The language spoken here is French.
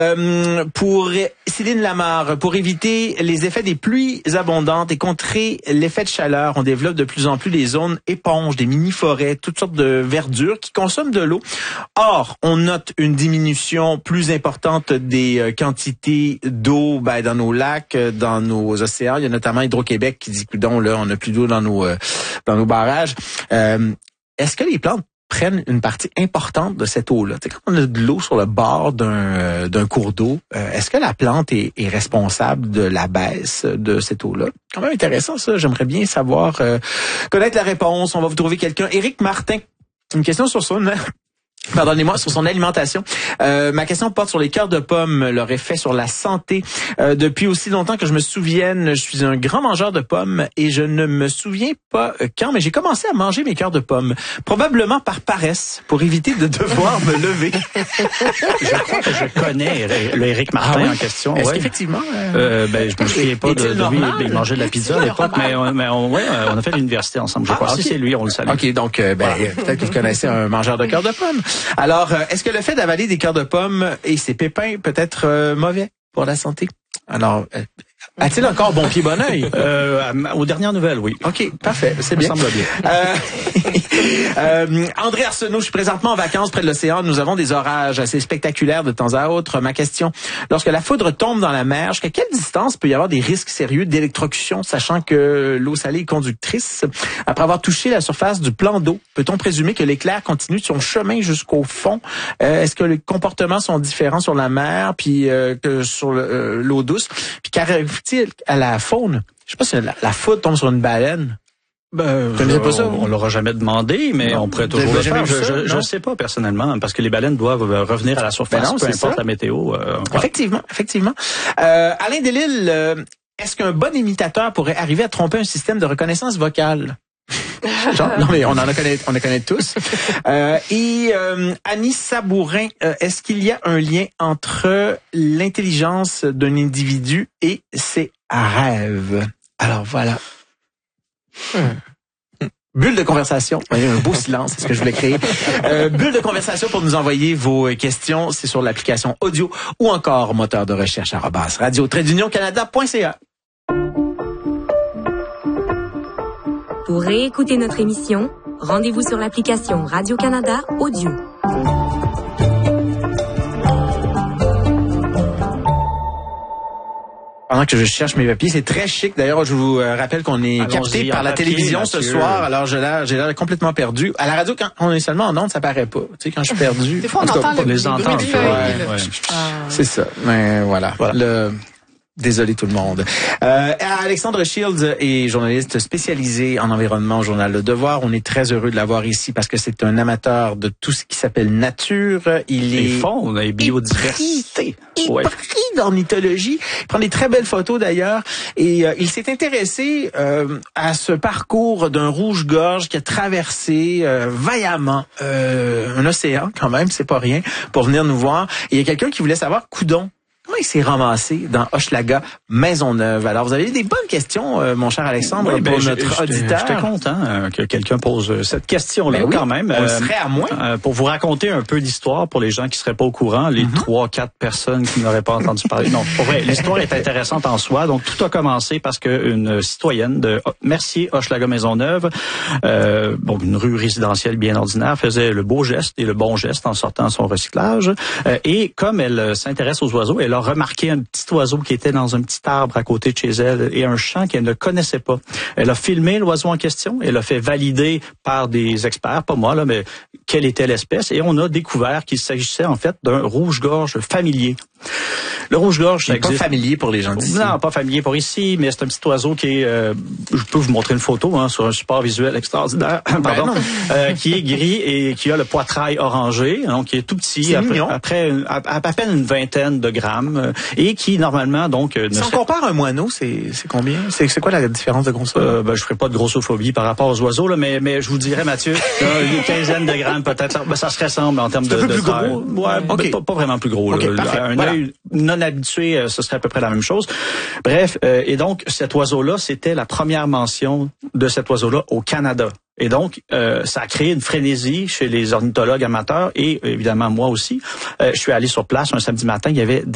Pour Céline Lamarre, pour éviter les effets des pluies abondantes et contrer l'effet de chaleur, on développe de plus en plus des zones éponges, des mini-forêts, toutes sortes de verdure qui consomment de l'eau. Or, on note une diminution plus importante des quantités d'eau dans nos lacs, dans nos océans. Il y a notamment Hydro-Québec qui dit, coudonc, là, on n'a plus d'eau dans nos barrages. Est-ce que les plantes prennent une partie importante de cette eau-là? Tu sais, quand on a de l'eau sur le bord d'un cours d'eau, est-ce que la plante est responsable de la baisse de cette eau-là? Quand même intéressant, ça. J'aimerais bien savoir, connaître la réponse. On va vous trouver quelqu'un. Éric Martin, une question sur son alimentation. Ma question porte sur les cœurs de pommes, leur effet sur la santé. Depuis aussi longtemps que je me souvienne, je suis un grand mangeur de pommes et je ne me souviens pas quand, mais j'ai commencé à manger mes cœurs de pommes. Probablement par paresse, pour éviter de devoir me lever. Je crois que je connais le Éric Martin en question. Est-ce qu'effectivement? Je me souviens pas de lui, il mangeait de la pizza à l'époque, mais on a fait l'université ensemble, je crois. Si c'est lui, on le salue. OK, donc peut-être que vous connaissez un mangeur de cœurs de pommes. Alors, est-ce que le fait d'avaler des cœurs de pommes et ses pépins peut être mauvais pour la santé? Alors, a-t-il encore bon pied, bon oeil? Aux dernières nouvelles, oui. OK, parfait, c'est bien. Ça me semble bien. André Arsenault, je suis présentement en vacances près de l'océan. Nous avons des orages assez spectaculaires de temps à autre. Ma question, lorsque la foudre tombe dans la mer, jusqu'à quelle distance peut y avoir des risques sérieux d'électrocution, sachant que l'eau salée est conductrice? Après avoir touché la surface du plan d'eau, peut-on présumer que l'éclair continue son chemin jusqu'au fond? Est-ce que les comportements sont différents sur la mer puis que sur l'eau douce? Puis qu'arrive-t-il à la faune? Je sais pas si la foudre tombe sur une baleine. Pas ça, on l'aura jamais demandé, mais on pourrait toujours le faire. Je sais pas personnellement, parce que les baleines doivent revenir à la surface, peu importe la météo. Effectivement. Alain Delisle, est-ce qu'un bon imitateur pourrait arriver à tromper un système de reconnaissance vocale? Non, mais on en connaît tous. Annie Sabourin, est-ce qu'il y a un lien entre l'intelligence d'un individu et ses rêves? Alors voilà. Bulle de conversation. Un beau silence, c'est ce que je voulais créer. Bulle de conversation pour nous envoyer vos questions. C'est sur l'application audio ou encore moteur de recherche @radio-canada.ca. Pour réécouter notre émission, rendez-vous sur l'application Radio-Canada Audio. Pendant que je cherche mes papiers, c'est très chic. D'ailleurs, je vous rappelle qu'on est capté par la télévision ce soir. Alors, j'ai l'air complètement perdu. À la radio, quand on est seulement en ondes, ça paraît pas. Tu sais, quand je suis perdu. Des fois, on entend les entend. C'est ça. Mais voilà. Désolé tout le monde. Alexandre Shields est journaliste spécialisé en environnement au journal Le Devoir. On est très heureux de l'avoir ici parce que c'est un amateur de tout ce qui s'appelle nature. Il est faune et biodiversité. Pris d'ornithologie. Il prend des très belles photos d'ailleurs. Et il s'est intéressé à ce parcours d'un rouge-gorge qui a traversé vaillamment un océan quand même, c'est pas rien, pour venir nous voir. Et il y a quelqu'un qui voulait savoir, coudonc, comment il s'est ramassé dans Hochelaga Maisonneuve? Alors, vous avez des bonnes questions, mon cher Alexandre, pour notre auditeur. J'étais content que quelqu'un pose cette question-là quand même. On serait à moins. Pour vous raconter un peu d'histoire pour les gens qui seraient pas au courant, les 3-4 personnes qui n'auraient pas entendu parler. Non, pour vrai, l'histoire est intéressante en soi. Donc, tout a commencé parce qu'une citoyenne de Mercier, Hochelaga Maisonneuve, une rue résidentielle bien ordinaire, faisait le beau geste et le bon geste en sortant son recyclage. Et comme elle s'intéresse aux oiseaux, elle a remarqué un petit oiseau qui était dans un petit arbre à côté de chez elle et un chant qu'elle ne connaissait pas. Elle a filmé l'oiseau en question, elle a fait valider par des experts, pas moi, mais quelle était l'espèce, et on a découvert qu'il s'agissait en fait d'un rouge-gorge familier. Le rouge-gorge, ça existe. Pas familier pour les gens d'ici. Non, pas familier pour ici, mais c'est un petit oiseau qui est, je peux vous montrer une photo sur un support visuel extraordinaire, qui est gris et qui a le poitrail orangé, donc qui est tout petit, après à peine une vingtaine de grammes, et qui normalement donc. Si on compare un moineau, c'est combien? C'est quoi la différence de grosseur? Je ferai pas de grossophobie par rapport aux oiseaux là, mais je vous dirais, Mathieu, une quinzaine de grammes peut-être. Ça se ressemble en termes de. Un peu plus gros. Ouais, pas vraiment plus gros. Okay, Un œil non habitué, ce serait à peu près la même chose. Bref, et donc cet oiseau-là, c'était la première mention de cet oiseau-là au Canada. Et donc, ça a créé une frénésie chez les ornithologues amateurs et évidemment moi aussi. Je suis allé sur place un samedi matin, il y avait